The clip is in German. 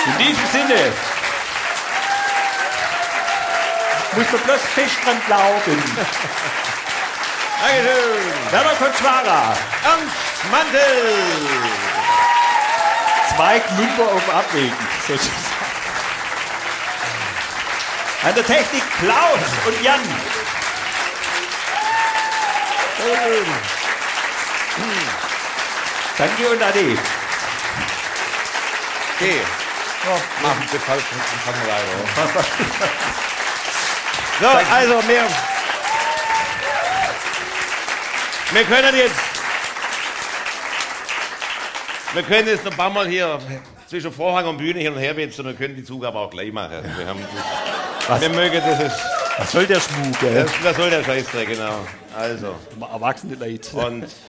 In diesem Sinne muss man bloß fest dran glauben. Dankeschön. Werner Kotschwara. Ernst Mantel. Zwei Knüpper auf Abwägen, sozusagen. An der Technik Klaus und Jan. Danke und Ade. Okay. Machen wir falsch und fangen weiter. So, also wir können jetzt noch ein paar Mal hier zwischen Vorhang und Bühne hin und her wetzen, wir können die Zugabe auch gleich machen. Wir mögen das. Was soll der Schmuck, gell? Das soll der Scheißdreck, genau. Also. Erwachsene Leute. Und